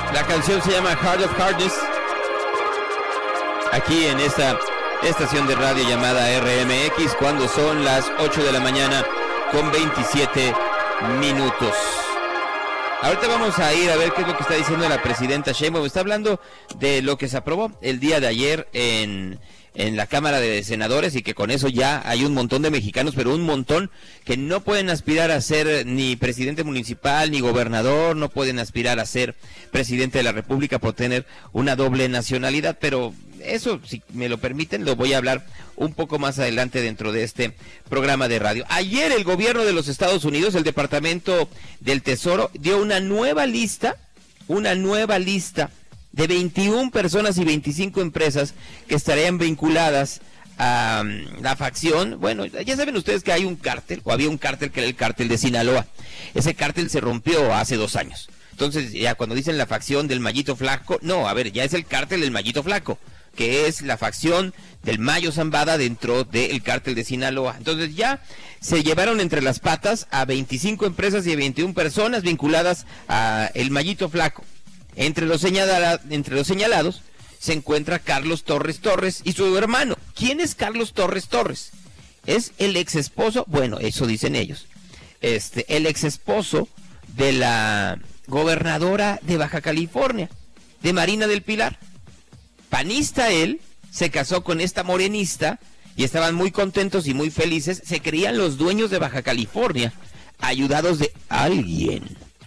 La canción se llama Heart of Hardness. Aquí en esta estación de radio llamada RMX, cuando son las 8 de la mañana con 27 minutos. Ahorita vamos a ir a ver qué es lo que está diciendo la presidenta Sheinbaum. Está hablando de lo que se aprobó el día de ayer en la Cámara de Senadores, y que con eso ya hay un montón de mexicanos, pero un montón que no pueden aspirar a ser ni presidente municipal ni gobernador, no pueden aspirar a ser presidente de la República por tener una doble nacionalidad, pero eso, si me lo permiten, lo voy a hablar un poco más adelante dentro de este programa de radio. Ayer el gobierno de los Estados Unidos, el Departamento del Tesoro, dio una nueva lista de 21 personas y 25 empresas que estarían vinculadas a la facción. Bueno, ya saben ustedes que hay un cártel, o había un cártel que era el cártel de Sinaloa. Ese cártel se rompió hace 2 años. Entonces, ya cuando dicen la facción del Mallito Flaco, no, a ver, ya es el cártel del Mallito Flaco, que es la facción del Mayo Zambada dentro del cártel de Sinaloa. Entonces ya se llevaron entre las patas a 25 empresas y a 21 personas vinculadas a el Mallito Flaco. Entre los señalados se encuentra Carlos Torres Torres y su hermano. ¿Quién es Carlos Torres Torres? Es el ex esposo, bueno, eso dicen ellos, el ex esposo de la gobernadora de Baja California, de Marina del Pilar. Panista él, se casó con esta morenista y estaban muy contentos y muy felices. Se creían los dueños de Baja California, ayudados de alguien.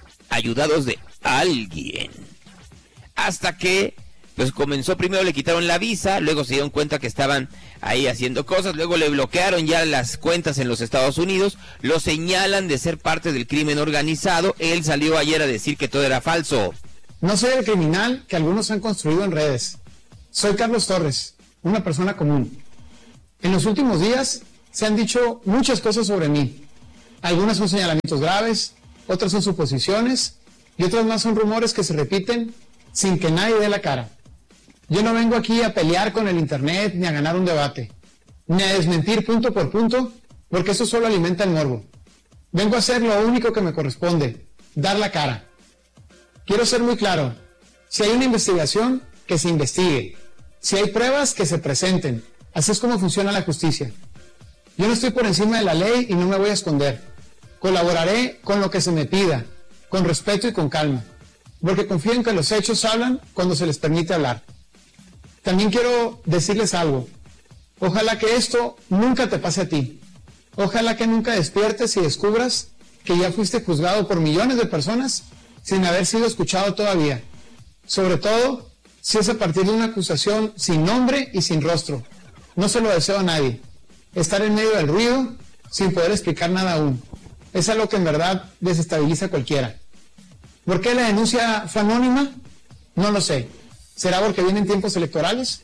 Hasta que pues comenzó, primero le quitaron la visa, luego se dieron cuenta que estaban ahí haciendo cosas, luego le bloquearon ya las cuentas en los Estados Unidos, lo señalan de ser parte del crimen organizado. Él salió ayer a decir que todo era falso. No soy el criminal que algunos han construido en redes. Soy Carlos Torres, una persona común. En los últimos días se han dicho muchas cosas sobre mí. Algunas son señalamientos graves, otras son suposiciones y otras más son rumores que se repiten sin que nadie dé la cara. Yo no vengo aquí a pelear con el internet ni a ganar un debate, ni a desmentir punto por punto, porque eso solo alimenta el morbo. Vengo a hacer lo único que me corresponde, dar la cara. Quiero ser muy claro, si hay una investigación, que se investigue. Si hay pruebas, que se presenten. Así es como funciona la justicia. Yo no estoy por encima de la ley y no me voy a esconder. Colaboraré con lo que se me pida, con respeto y con calma, porque confío en que los hechos hablan cuando se les permite hablar. También quiero decirles algo. Ojalá que esto nunca te pase a ti. Ojalá que nunca despiertes y descubras que ya fuiste juzgado por millones de personas sin haber sido escuchado todavía. Sobre todo, si es a partir de una acusación sin nombre y sin rostro. No se lo deseo a nadie. Estar en medio del ruido sin poder explicar nada aún. Es algo que en verdad desestabiliza a cualquiera. ¿Por qué la denuncia fue anónima? No lo sé. ¿Será porque vienen tiempos electorales?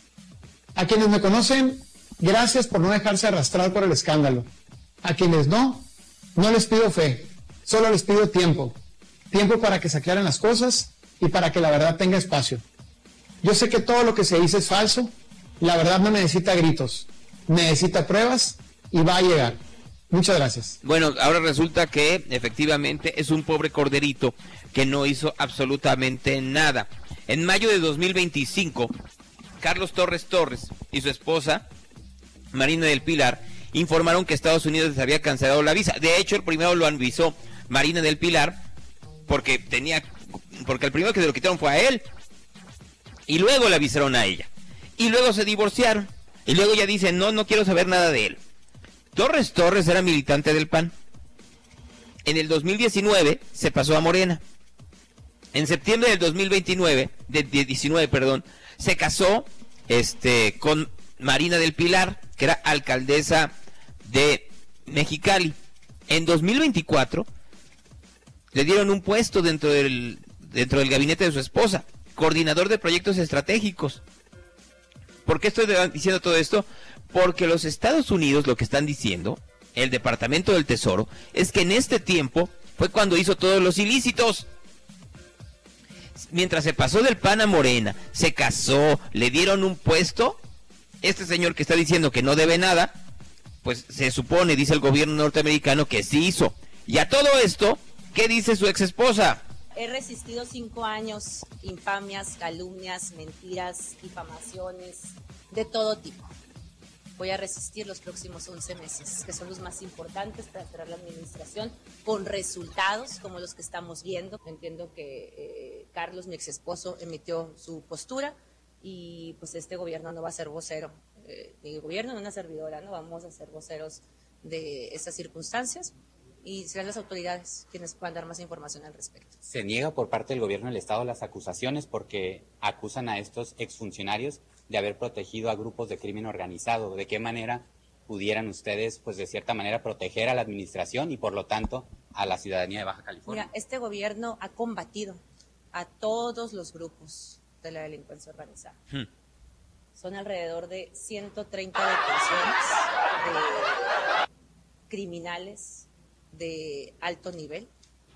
A quienes me conocen, gracias por no dejarse arrastrar por el escándalo. A quienes no les pido fe. Solo les pido tiempo. Tiempo para que se aclaren las cosas y para que la verdad tenga espacio. Yo sé que todo lo que se dice es falso. La verdad no necesita gritos, necesita pruebas y va a llegar. Muchas gracias. Bueno, ahora resulta que efectivamente es un pobre corderito que no hizo absolutamente nada. En mayo de 2025, Carlos Torres Torres y su esposa, Marina del Pilar, informaron que Estados Unidos les había cancelado la visa. De hecho, el primero lo avisó Marina del Pilar porque el primero que se lo quitaron fue a él. Y luego le avisaron a ella. Y luego se divorciaron. Y luego ella dice, no quiero saber nada de él. Torres Torres era militante del PAN. En el 2019 se pasó a Morena. En septiembre del 2019, se casó con Marina del Pilar, que era alcaldesa de Mexicali. En 2024 le dieron un puesto dentro del gabinete de su esposa, coordinador de proyectos estratégicos. ¿Por qué estoy diciendo todo esto? Porque los Estados Unidos lo que están diciendo, el Departamento del Tesoro, es que en este tiempo fue cuando hizo todos los ilícitos. Mientras se pasó del PAN a Morena, se casó, le dieron un puesto, este señor que está diciendo que no debe nada, pues se supone, dice el gobierno norteamericano, que sí hizo. Y a todo esto, ¿qué dice su ex esposa? He resistido 5 años, infamias, calumnias, mentiras, difamaciones, de todo tipo. Voy a resistir los próximos 11 meses, que son los más importantes para cerrar la administración, con resultados como los que estamos viendo. Entiendo que Carlos, mi ex esposo, emitió su postura y pues este gobierno no va a ser vocero. Mi gobierno no es una servidora, no vamos a ser voceros de estas circunstancias y serán las autoridades quienes puedan dar más información al respecto. Se niega por parte del gobierno del Estado las acusaciones porque acusan a estos exfuncionarios de haber protegido a grupos de crimen organizado. ¿De qué manera pudieran ustedes, pues de cierta manera, proteger a la administración y por lo tanto a la ciudadanía de Baja California? Mira, este gobierno ha combatido a todos los grupos de la delincuencia organizada. Son alrededor de 130 detenciones de criminales de alto nivel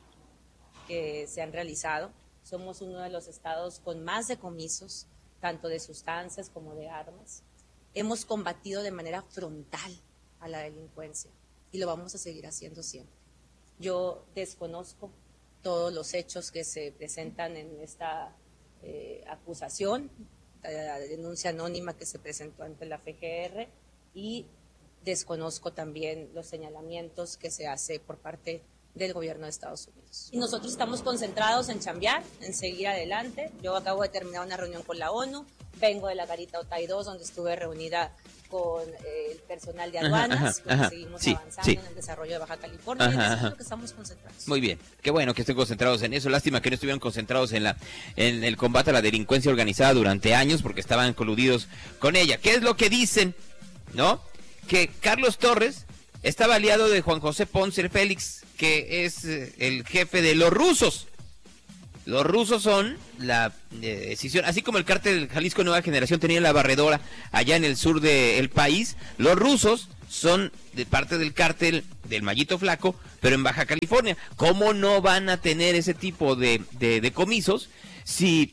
que se han realizado. Somos uno de los estados con más decomisos, tanto de sustancias como de armas. Hemos combatido de manera frontal a la delincuencia y lo vamos a seguir haciendo siempre. Yo desconozco todos los hechos que se presentan en esta acusación, la denuncia anónima que se presentó ante la FGR, y desconozco también los señalamientos que se hace por parte del gobierno de Estados Unidos. Y nosotros estamos concentrados en chambear, en seguir adelante. Yo acabo de terminar una reunión con la ONU, vengo de la Garita Otay 2, donde estuve reunida con el personal de aduanas, seguimos avanzando en el desarrollo de Baja California, y eso es lo que estamos concentrados. Muy bien, qué bueno que estén concentrados en eso. Lástima que no estuvieran concentrados en el combate a la delincuencia organizada durante años, porque estaban coludidos con ella. ¿Qué es lo que dicen? ¿No? Que Carlos Torres estaba aliado de Juan José Ponce Félix, que es el jefe de los rusos. Los rusos son la decisión, así como el cártel Jalisco Nueva Generación tenía la barredora allá en el sur del país, los rusos son de parte del cártel del Mallito Flaco, pero en Baja California. ¿Cómo no van a tener ese tipo de decomisos si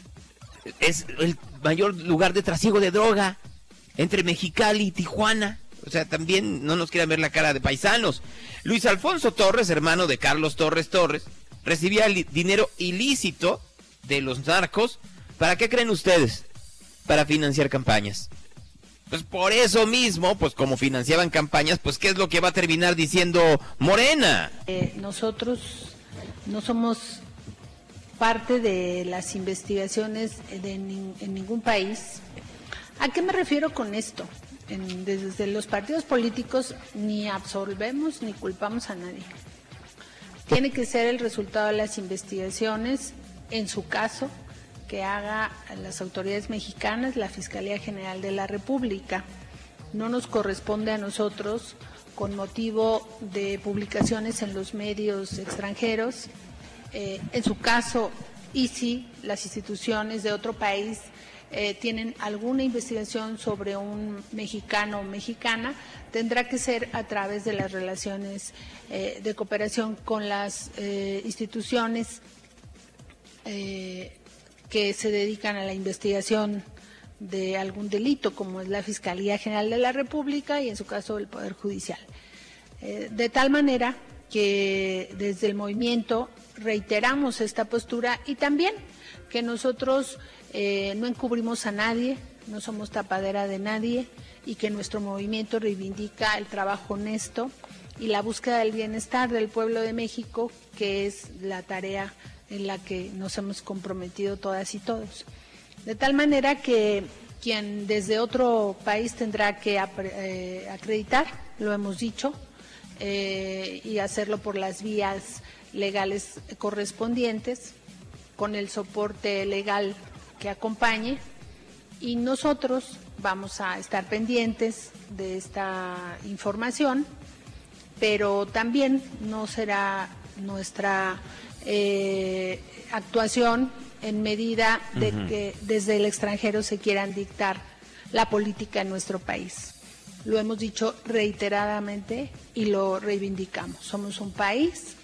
es el mayor lugar de trasiego de droga entre Mexicali y Tijuana? O sea, también no nos quieran ver la cara de paisanos. Luis Alfonso Torres, hermano de Carlos Torres Torres, recibía dinero ilícito de los narcos. ¿Para qué creen ustedes? Para financiar campañas. Pues por eso mismo, pues como financiaban campañas, pues ¿qué es lo que va a terminar diciendo Morena? Nosotros no somos parte de las investigaciones en ningún país. ¿A qué me refiero con esto? Desde los partidos políticos ni absolvemos ni culpamos a nadie. Tiene que ser el resultado de las investigaciones, en su caso, que haga las autoridades mexicanas, la Fiscalía General de la República. No nos corresponde a nosotros, con motivo de publicaciones en los medios extranjeros, en su caso, y si las instituciones de otro país tienen alguna investigación sobre un mexicano o mexicana, tendrá que ser a través de las relaciones de cooperación con las instituciones que se dedican a la investigación de algún delito, como es la Fiscalía General de la República y en su caso el Poder Judicial. De tal manera que desde el movimiento reiteramos esta postura y también que nosotros no encubrimos a nadie, no somos tapadera de nadie y que nuestro movimiento reivindica el trabajo honesto y la búsqueda del bienestar del pueblo de México, que es la tarea en la que nos hemos comprometido todas y todos. De tal manera que quien desde otro país tendrá que acreditar, lo hemos dicho, y hacerlo por las vías legales correspondientes, con el soporte legal que acompañe, y nosotros vamos a estar pendientes de esta información, pero también no será nuestra actuación en medida de que desde el extranjero se quieran dictar la política en nuestro país. Lo hemos dicho reiteradamente y lo reivindicamos. Somos un país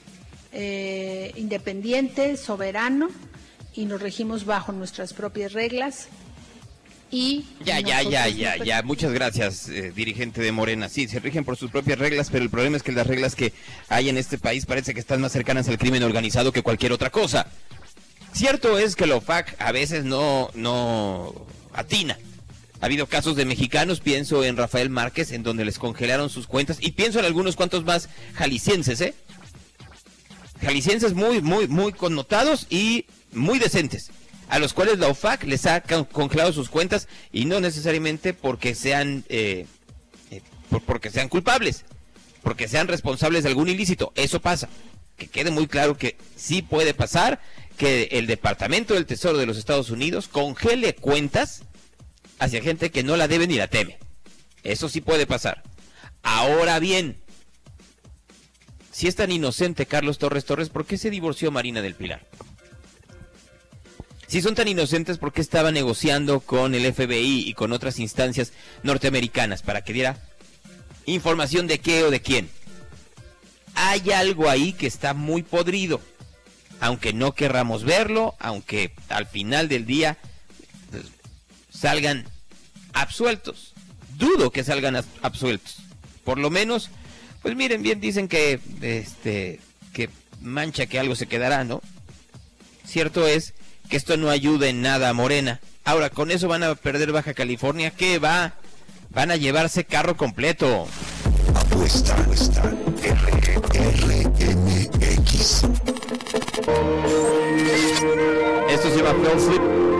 independiente, soberano, y nos regimos bajo nuestras propias reglas y... Ya. Muchas gracias, dirigente de Morena. Sí, se rigen por sus propias reglas, pero el problema es que las reglas que hay en este país parece que están más cercanas al crimen organizado que cualquier otra cosa. Cierto es que la OFAC a veces no atina. Ha habido casos de mexicanos, pienso en Rafael Márquez, en donde les congelaron sus cuentas, y pienso en algunos cuantos más jaliscienses, jaliscienses muy connotados y muy decentes, a los cuales la OFAC les ha congelado sus cuentas, y no necesariamente porque sean culpables, porque sean responsables de algún ilícito. Eso pasa. Que quede muy claro que sí puede pasar que el Departamento del Tesoro de los Estados Unidos congele cuentas hacia gente que no la debe ni la teme. Eso sí puede pasar. Ahora bien, si es tan inocente Carlos Torres, ¿por qué se divorció Marina del Pilar? Si son tan inocentes, ¿por qué estaba negociando con el FBI y con otras instancias norteamericanas para que diera información de qué o de quién? Hay algo ahí que está muy podrido, aunque no querramos verlo, aunque al final del día salgan absueltos. Dudo que salgan absueltos. Por lo menos, pues miren, bien dicen que mancha que algo se quedará, ¿no? Cierto es que esto no ayuda en nada a Morena. Ahora, con eso van a perder Baja California. ¿Qué va? Van a llevarse carro completo. Apuesta RMX. Esto se llama Fell Flip.